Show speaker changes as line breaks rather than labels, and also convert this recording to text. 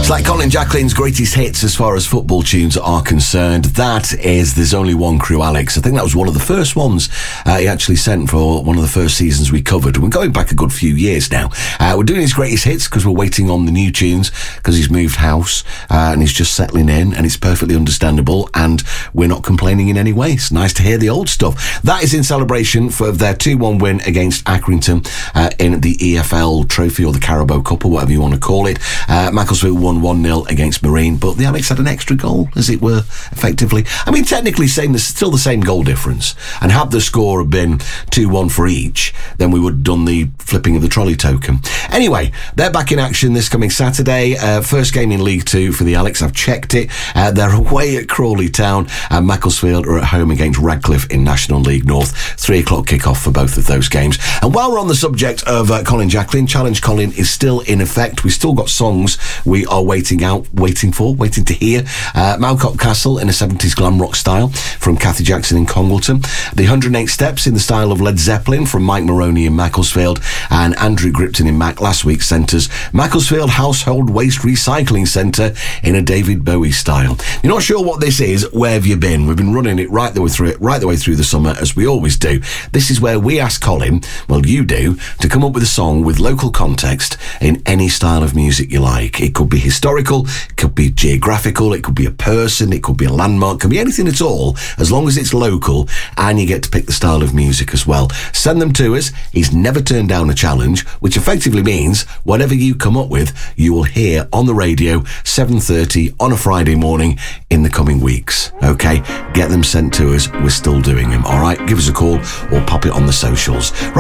It's like Colin Jacqueline's greatest hits as far as football tunes are concerned. That is There's Only One Crew, Alex. I think that was one of the first ones he actually sent for one of the first seasons we covered. We're going back a good few years now. We're doing his greatest hits because we're waiting on the new tunes because he's moved house and he's just settling in, and it's perfectly understandable, and we're not complaining in any way. It's nice to hear the old stuff. That is in celebration for their 2-1 win against Accrington in the EFL Trophy, or the Carabao Cup, or whatever you want to call it. Macclesfield won 1-0 against Marine, but the Alex had an extra goal, as it were, effectively. I mean, technically, still the same goal difference. And had the score been 2-1 for each, then we would have done the flipping of the trolley token. Anyway, they're back in action this coming Saturday. First game in League Two for the Alex. I've checked it. They're away at Crawley Town, and Macclesfield are at home against Radcliffe in National League North. 3 o'clock kick-off for both of those games. And while we're on the subject of Colin Jacqueline, Challenge Colin is still in effect. We've still got songs we are waiting to hear. Malcott Castle in a 70s glam rock style from Kathy Jackson in Congleton. The 108 Steps in the style of Led Zeppelin from Mike Maroney in Macclesfield. And Andrew Gripton in Mac last week sent us Macclesfield Household Waste Recycling Centre in a David Bowie style. You're not sure what this is? Where have you been? We've been running it right the way through the summer, as we always do. This is where we ask Colin, well, you do, to come up with a song with local context in any style of music you like. It could be historical, it could be geographical, it could be a person, it could be a landmark, it could be anything at all, as long as it's local, and you get to pick the style of music as well. Send them to us. He's never turned down a challenge, which effectively means whatever you come up with, you will hear on the radio 7:30 on a Friday morning in the coming weeks. Okay, get them sent to us. We're still doing them. All right, give us a call or pop it on the socials. Right.